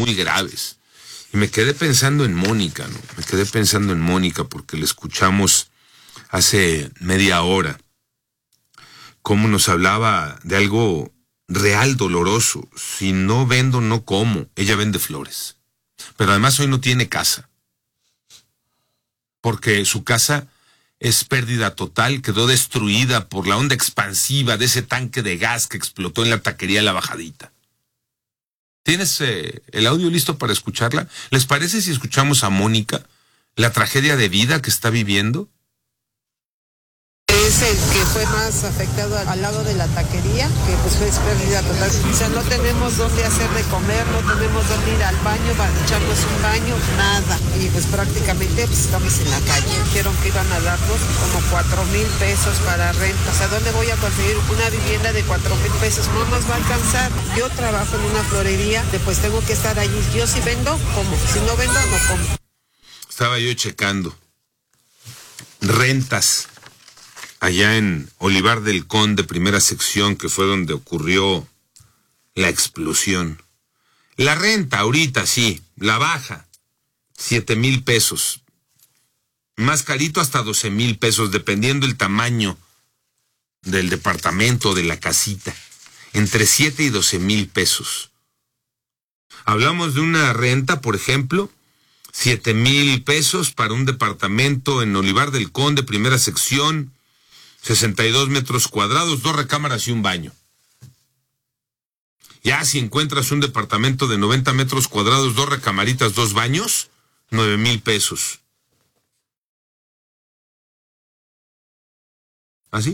muy graves. Y me quedé pensando en Mónica, ¿no? Me quedé pensando en Mónica porque la escuchamos hace media hora. Cómo nos hablaba de algo real, doloroso. Si no vendo, no como. Ella vende flores. Pero además hoy no tiene casa. Porque su casa es pérdida total, quedó destruida por la onda expansiva de ese tanque de gas que explotó en la taquería La Bajadita. ¿Tienes el audio listo para escucharla? ¿Les parece si escuchamos a Mónica, la tragedia de vida que está viviendo? Es el que fue más afectado al lado de la taquería, que pues fue pérdida total. O sea, no tenemos dónde hacer de comer, no tenemos dónde ir al baño, para echarnos un baño, nada. Y pues prácticamente pues, estamos en la calle. Dijeron que iban a darnos como 4,000 pesos para renta. O sea, ¿dónde voy a conseguir una vivienda de 4,000 pesos? No nos va a alcanzar. Yo trabajo en una florería, después tengo que estar allí. Yo si vendo, como. Si no vendo, no como. Estaba yo checando. Rentas. Allá en Olivar del Conde, primera sección, que fue donde ocurrió la explosión. La renta ahorita, sí, la baja, 7,000 pesos. Más carito hasta 12,000 pesos, dependiendo el tamaño del departamento, de la casita. Entre 7 y 12,000 pesos. Hablamos de una renta, por ejemplo, 7,000 pesos para un departamento en Olivar del Conde, primera sección, 62 metros cuadrados, 2 recámaras y un baño. Ya si encuentras un departamento de 90 metros cuadrados, 2 recamaritas, 2 baños, 9,000 pesos. ¿Así?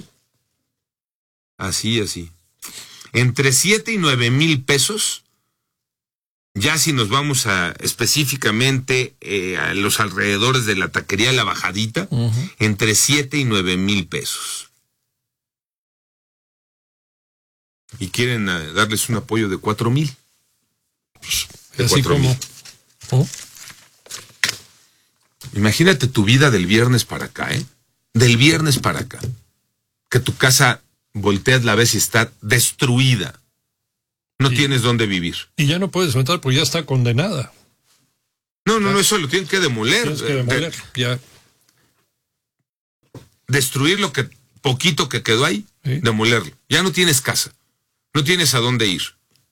Así. Entre 7 y 9,000 pesos, ya si nos vamos específicamente a los alrededores de la taquería La Bajadita, entre 7 y 9,000 pesos. Y quieren darles un apoyo de 4,000. De así 4,000. ¿Oh? Imagínate tu vida del viernes para acá, ¿eh? Del viernes para acá. Que tu casa volteas la ves y está destruida. No tienes dónde vivir. Y ya no puedes rentar porque ya está condenada. No, eso lo tienen que demoler. Tienes que demoler, ya. Destruir lo que poquito que quedó ahí, ¿sí? Demolerlo. Ya no tienes casa. No tienes a dónde ir.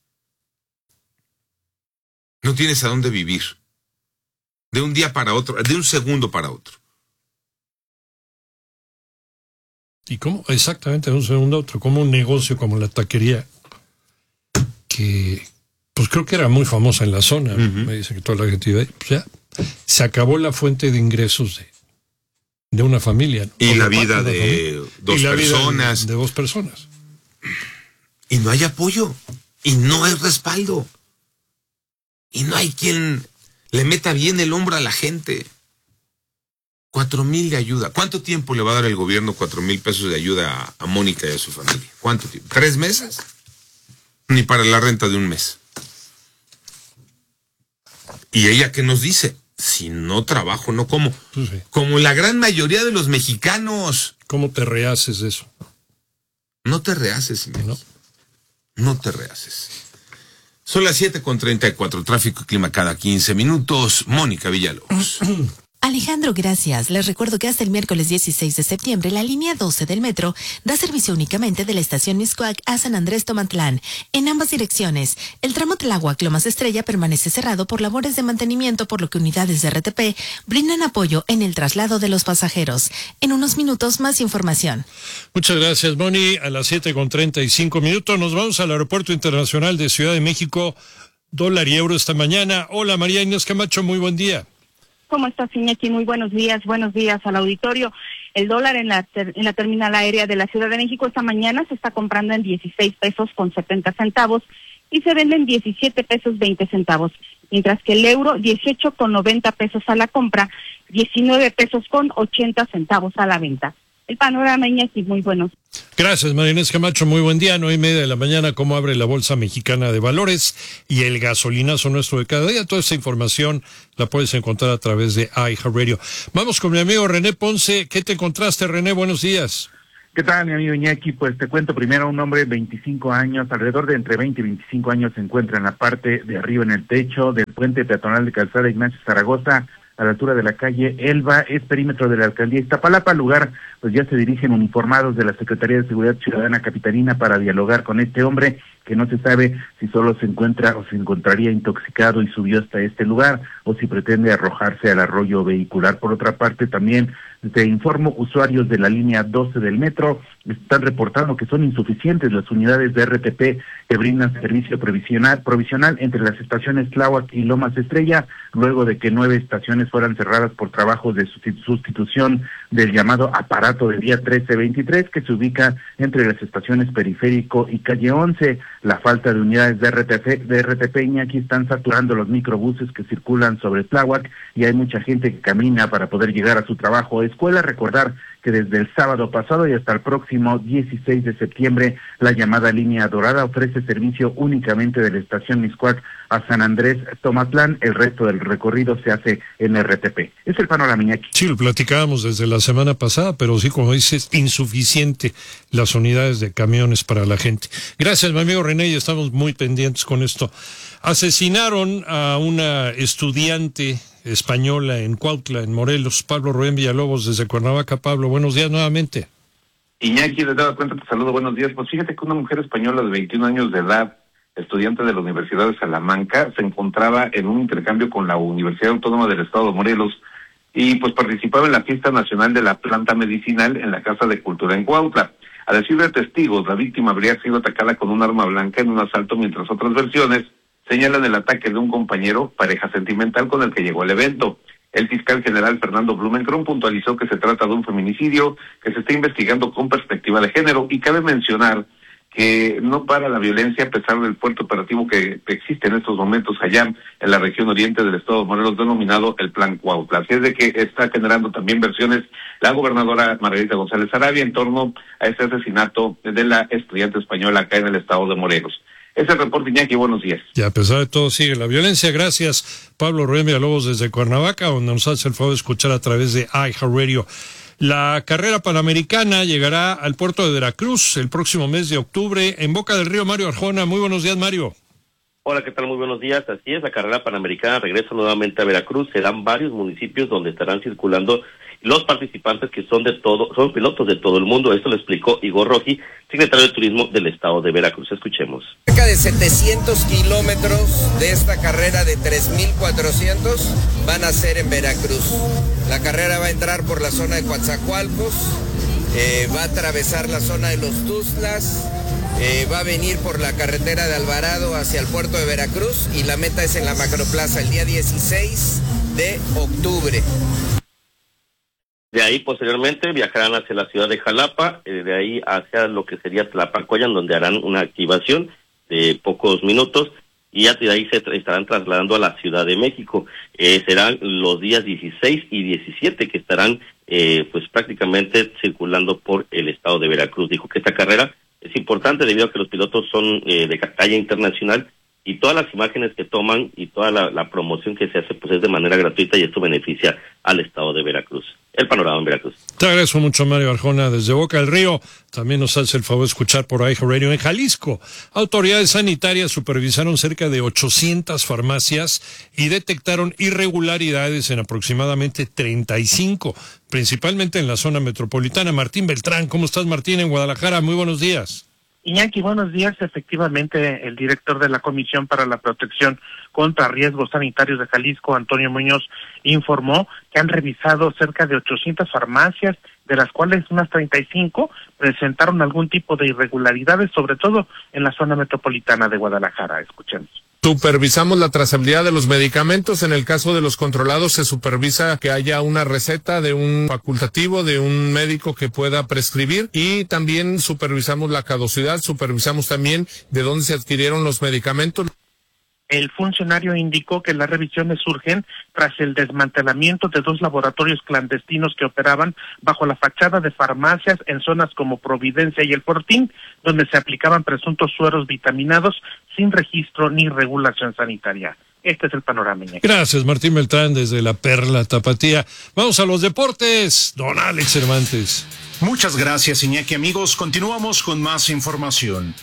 No tienes a dónde vivir. De un día para otro, de un segundo para otro. ¿Y cómo? Exactamente, de un segundo a otro. Como un negocio como la taquería, que pues creo que era muy famosa en la zona. Me dice que toda la gente iba ahí. Pues ya se acabó la fuente de ingresos de una familia, ¿no? Y la vida de dos personas. De 2 personas. Y no hay apoyo. Y no hay respaldo. Y no hay quien le meta bien el hombro a la gente. 4,000 de ayuda. ¿Cuánto tiempo le va a dar el gobierno 4,000 pesos de ayuda a Mónica y a su familia? ¿Cuánto tiempo? ¿3 meses? Ni para la renta de un mes. Y ella que nos dice, si no trabajo, no como. Pues sí. Como la gran mayoría de los mexicanos. ¿Cómo te rehaces de eso? No te rehaces, no te rehaces. Son las 7:34, tráfico y clima cada 15 minutos. Mónica Villalobos. Alejandro, gracias. Les recuerdo que hasta el miércoles 16 de septiembre, la línea 12 del metro da servicio únicamente de la estación Mixcoac a San Andrés Tomatlán, en ambas direcciones. El tramo Tláhuac-Lomas Estrella permanece cerrado por labores de mantenimiento, por lo que unidades de RTP brindan apoyo en el traslado de los pasajeros. En unos minutos, más información. Muchas gracias, Moni. A las 7:35 minutos nos vamos al Aeropuerto Internacional de Ciudad de México. Dólar y euro esta mañana. Hola, María Inés Camacho, muy buen día. ¿Cómo estás, Iñaki? Muy buenos días al auditorio. El dólar en la terminal aérea de la Ciudad de México esta mañana se está comprando en 16 pesos con 70 centavos y se vende en 17 pesos 20 centavos, mientras que el euro 18 con 90 pesos a la compra, 19 pesos con 80 centavos a la venta. El panorama, Iñaki, muy bueno. Gracias, María Inés Camacho, muy buen día. 9:30 de la mañana, cómo abre la Bolsa Mexicana de Valores y el gasolinazo nuestro de cada día. Toda esta información la puedes encontrar a través de iHeartRadio. Vamos con mi amigo René Ponce. ¿Qué te encontraste, René? Buenos días. ¿Qué tal, mi amigo Iñaki? Pues te cuento primero, un hombre de 25 años, alrededor de entre 20 y 25 años, se encuentra en la parte de arriba en el techo del puente peatonal de Calzada Ignacio Zaragoza, a la altura de la calle Elba, es perímetro de la alcaldía Iztapalapa. Al lugar, pues ya se dirigen uniformados de la Secretaría de Seguridad Ciudadana capitalina para dialogar con este hombre, que no se sabe si solo se encuentra o se encontraría intoxicado y subió hasta este lugar, o si pretende arrojarse al arroyo vehicular. Por otra parte, también te informo, usuarios de la línea 12 del metro están reportando que son insuficientes las unidades de RTP que brindan servicio provisional entre las estaciones Tláhuac y Lomas Estrella, luego de que 9 estaciones fueran cerradas por trabajos de sustitución del llamado aparato de vía 1323, que se ubica entre las estaciones Periférico y Calle 11. La falta de unidades de RTP, Iñaki, están saturando los microbuses que circulan sobre Tláhuac, y hay mucha gente que camina para poder llegar a su trabajo o escuela. Recordar que desde el sábado pasado y hasta el próximo 16 de septiembre, la llamada Línea Dorada ofrece servicio únicamente de la estación Mixcoac a San Andrés Tomatlán. El resto del recorrido se hace en RTP. Es el panorama, Iñaki. Sí, lo platicábamos desde la semana pasada, pero sí, como dices, insuficiente las unidades de camiones para la gente. Gracias, mi amigo René, y estamos muy pendientes con esto. Asesinaron a una estudiante española en Cuautla, en Morelos. Pablo Rubén Villalobos, desde Cuernavaca. Pablo, buenos días nuevamente. Iñaki, les daba cuenta, te saludo, buenos días. Pues fíjate que una mujer española de 21 años de edad, estudiante de la Universidad de Salamanca, se encontraba en un intercambio con la Universidad Autónoma del Estado de Morelos y pues participaba en la fiesta nacional de la planta medicinal en la Casa de Cultura en Cuautla. A decir de testigos, la víctima habría sido atacada con un arma blanca en un asalto, mientras otras versiones señalan el ataque de un compañero, pareja sentimental, con el que llegó al evento. El fiscal general Fernando Blumenkron puntualizó que se trata de un feminicidio que se está investigando con perspectiva de género, y cabe mencionar que no para la violencia a pesar del fuerte operativo que existe en estos momentos allá en la región oriente del estado de Morelos, denominado el Plan Cuautla. Así es de que está generando también versiones la gobernadora Margarita González Sarabia en torno a este asesinato de la estudiante española acá en el estado de Morelos. Ese es el reporte, Iñaki, buenos días. Y a pesar de todo sigue la violencia. Gracias, Pablo Rubén Villalobos, desde Cuernavaca, donde nos hace el favor de escuchar a través de iHeartRadio. La carrera panamericana llegará al puerto de Veracruz el próximo mes de octubre, en Boca del Río. Mario Arjona, muy buenos días, Mario. Hola, ¿qué tal? Muy buenos días. Así es, la carrera panamericana regresa nuevamente a Veracruz. Serán varios municipios donde estarán circulando los participantes, que son pilotos de todo el mundo. Esto lo explicó Igor Roji, secretario de Turismo del estado de Veracruz. Escuchemos. Cerca de 700 kilómetros de esta carrera de 3,400 van a ser en Veracruz. La carrera va a entrar por la zona de Coatzacoalcos, va a atravesar la zona de los Tuzlas, va a venir por la carretera de Alvarado hacia el puerto de Veracruz, y la meta es en la Macroplaza el día 16 de octubre. De ahí, posteriormente, viajarán hacia la ciudad de Jalapa, de ahí hacia lo que sería Tlapacoyan, donde harán una activación de pocos minutos, y ya de ahí se estarán trasladando a la Ciudad de México. Serán los días 16 y 17 que estarán pues prácticamente circulando por el estado de Veracruz. Dijo que esta carrera es importante debido a que los pilotos son de talla internacional, y todas las imágenes que toman y toda la promoción que se hace pues es de manera gratuita, y esto beneficia al estado de Veracruz. El panorama en Veracruz. Te agradezco mucho, Mario Arjona, desde Boca del Río. También nos hace el favor de escuchar por iHeartRadio. En Jalisco, autoridades sanitarias supervisaron cerca de 800 farmacias y detectaron irregularidades en aproximadamente 35, principalmente en la zona metropolitana. Martín Beltrán, ¿cómo estás, Martín, en Guadalajara? Muy buenos días. Iñaki, buenos días. Efectivamente, el director de la Comisión para la Protección contra Riesgos Sanitarios de Jalisco, Antonio Muñoz, informó que han revisado cerca de 800 farmacias, de las cuales unas 35 presentaron algún tipo de irregularidades, sobre todo en la zona metropolitana de Guadalajara. Escuchemos. Supervisamos la trazabilidad de los medicamentos. En el caso de los controlados, se supervisa que haya una receta de un facultativo, de un médico que pueda prescribir, y también supervisamos la caducidad, supervisamos también de dónde se adquirieron los medicamentos. El funcionario indicó que las revisiones surgen tras el desmantelamiento de 2 laboratorios clandestinos que operaban bajo la fachada de farmacias en zonas como Providencia y El Fortín, donde se aplicaban presuntos sueros vitaminados sin registro ni regulación sanitaria. Este es el panorama. Gracias, Martín Beltrán, desde la Perla Tapatía. Vamos a los deportes. Don Alex Cervantes. Muchas gracias, Iñaki. Amigos, continuamos con más información.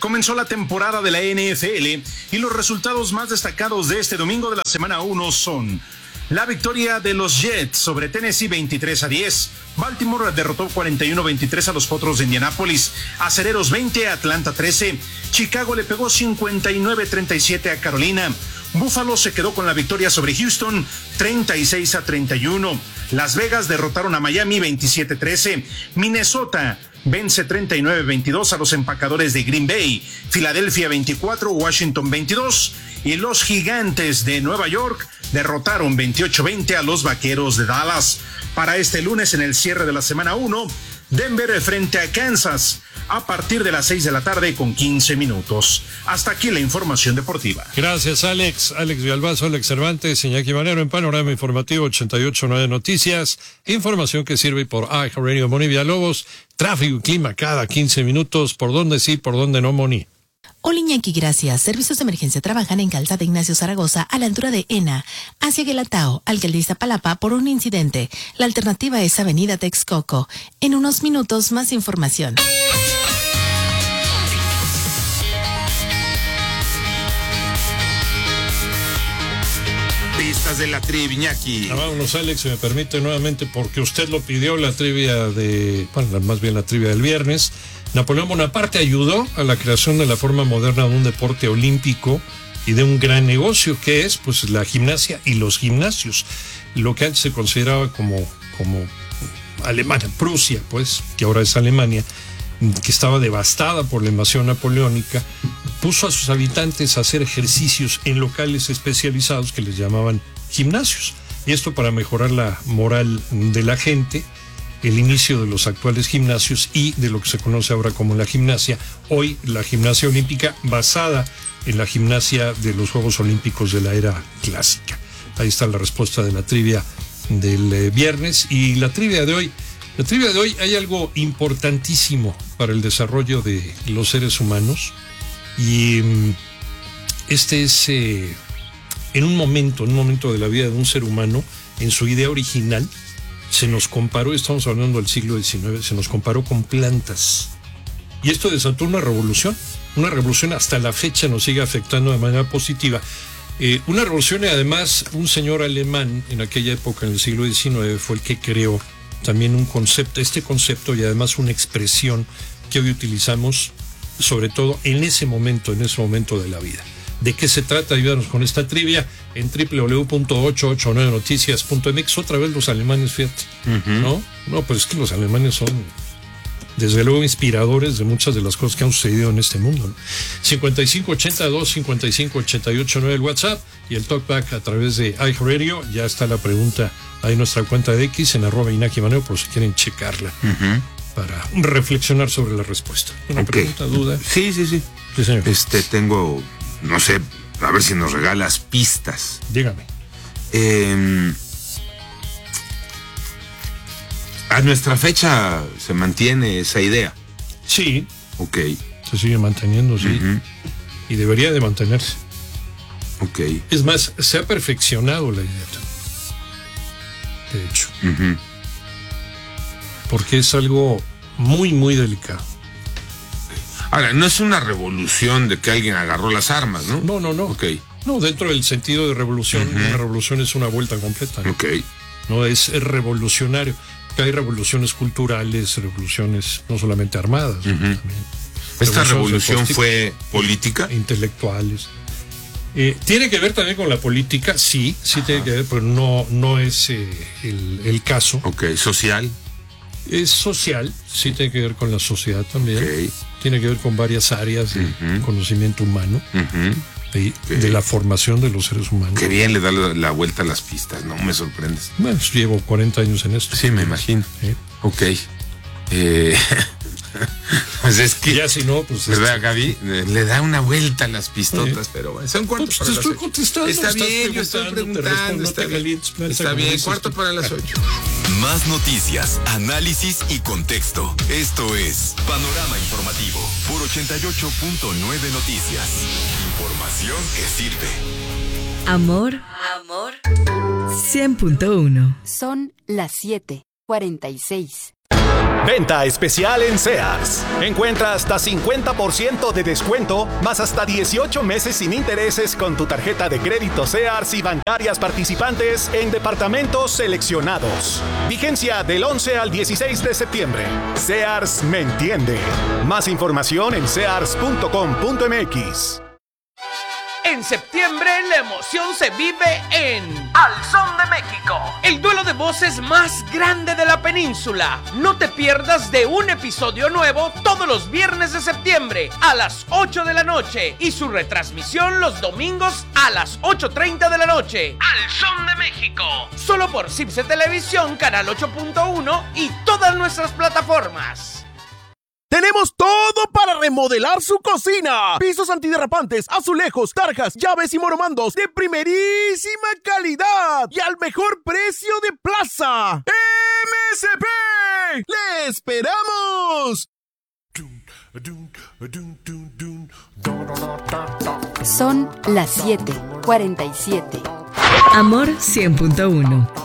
Comenzó la temporada de la NFL y los resultados más destacados de este domingo de la semana 1 son: la victoria de los Jets sobre Tennessee 23-10. Baltimore derrotó 41-23 a los Potros de Indianápolis. Acereros 20, Atlanta 13. Chicago le pegó 59-37 a Carolina. Buffalo se quedó con la victoria sobre Houston 36-31. Las Vegas derrotaron a Miami 27-13. Minnesota vence 39-22 a los Empacadores de Green Bay. Filadelfia 24, Washington 22. Y los Gigantes de Nueva York derrotaron 28-20 a los Vaqueros de Dallas. Para este lunes, en el cierre de la semana 1, Denver frente a Kansas a partir de las 6 de la tarde con 15 minutos. Hasta aquí la información deportiva. Gracias, Alex. Alex Villalbazo, Alex Cervantes, Iñaki Manero en Panorama Informativo 88.9 Noticias. Información que sirve por iHeartRadio. Moni Villalobos, tráfico y clima cada 15 minutos. ¿Por dónde sí, por dónde no, Moni? Hola Iñaki, gracias. Servicios de emergencia trabajan en Calzada Ignacio Zaragoza a la altura de ENA, hacia Guelatao, Alcaldía Iztapalapa, por un incidente. La alternativa es Avenida Texcoco. En unos minutos, más información. Pistas de la trivia, Iñaki. Vámonos, Alex, si me permite nuevamente, porque usted lo pidió, la trivia más bien la trivia del viernes. Napoleón Bonaparte ayudó a la creación de la forma moderna de un deporte olímpico y de un gran negocio que es pues la gimnasia y los gimnasios. Lo que antes se consideraba como Alemania, Prusia, pues, que ahora es Alemania, que estaba devastada por la invasión napoleónica, puso a sus habitantes a hacer ejercicios en locales especializados que les llamaban gimnasios. Y esto para mejorar la moral de la gente, el inicio de los actuales gimnasios y de lo que se conoce ahora como la gimnasia. Hoy la gimnasia olímpica basada en la gimnasia de los Juegos Olímpicos de la era clásica. Ahí está la respuesta de la trivia del viernes. Y la trivia de hoy hay algo importantísimo para el desarrollo de los seres humanos. Y este es en un momento de la vida de un ser humano, en su idea original, se nos comparó, estamos hablando del siglo XIX, se nos comparó con plantas. Y esto desató una revolución hasta la fecha nos sigue afectando de manera positiva. Una revolución y además un señor alemán en aquella época, en el siglo XIX, fue el que creó también este concepto y además una expresión que hoy utilizamos, sobre todo en ese momento de la vida. ¿De qué se trata? Ayúdanos con esta trivia en www.889noticias.mx. Otra vez los alemanes, fíjate. Uh-huh. No, pues es que los alemanes son, desde luego, inspiradores de muchas de las cosas que han sucedido en este mundo, ¿no? 5582-5588-9 el WhatsApp y el TalkBack a través de iHeartRadio. Ya está la pregunta ahí en nuestra cuenta de X en @Iñaki Manero por si quieren checarla. Uh-huh. Para reflexionar sobre la respuesta. ¿Una pregunta, duda? Sí. Sí, señor. Tengo, no sé, a ver si nos regalas pistas. Dígame. A nuestra fecha se mantiene esa idea. Sí. Ok. Se sigue manteniendo, sí. Uh-huh. Y debería de mantenerse. Ok. Es más, se ha perfeccionado la idea. De hecho. Uh-huh. Porque es algo muy, muy delicado. Ahora, no es una revolución de que alguien agarró las armas, ¿no? No. Ok. No, dentro del sentido de revolución, uh-huh. Una revolución es una vuelta completa, ¿no? Ok. No es revolucionario. Que hay revoluciones culturales, revoluciones no solamente armadas. Uh-huh. También. ¿Esta revolución fue política? Intelectuales. Tiene que ver también con la política, sí tiene que ver, pero no es el caso. Ok, ¿social? Es social, sí tiene que ver con la sociedad también. Okay. Tiene que ver con varias áreas de uh-huh. conocimiento humano, uh-huh. de la formación de los seres humanos. Qué bien le da la vuelta a las pistas, no me sorprendes. Bueno, llevo 40 años en esto. Sí, me imagino. Ok. Pues es que, ya si no, pues ¿verdad, Gaby? Le da una vuelta a las pistotas, pero bueno, son cuarto para las 8. Contestando, está bien, yo estoy preguntando, está bien, cuarto para las 8. Más noticias, análisis y contexto. Esto es Panorama Informativo por 88.9 Noticias. Información que sirve. Amor 100.1. Son las 7:46. Venta especial en Sears. Encuentra hasta 50% de descuento, más hasta 18 meses sin intereses con tu tarjeta de crédito Sears y bancarias participantes en departamentos seleccionados. Vigencia del 11 al 16 de septiembre. Sears me entiende. Más información en sears.com.mx. En septiembre la emoción se vive en Al Son de México, el duelo de voces más grande de la península. No te pierdas de un episodio nuevo todos los viernes de septiembre a las 8 de la noche y su retransmisión los domingos a las 8:30 de la noche. Al Son de México, solo por Cipse Televisión, canal 8.1 y todas nuestras plataformas. Tenemos todo para remodelar su cocina. Pisos antiderrapantes, azulejos, tarjas, llaves y moromandos de primerísima calidad y al mejor precio de plaza. ¡MSP! ¡Le esperamos! Son las 7:47. Amor 100.1.